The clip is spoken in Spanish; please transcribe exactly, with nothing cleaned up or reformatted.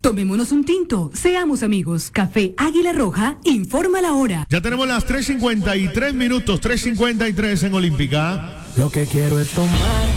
Tomémonos un tinto, seamos amigos. Café Águila Roja, informa la hora. Ya tenemos las tres cincuenta y tres minutos, tres cincuenta y tres en Olímpica. Lo que quiero es tomar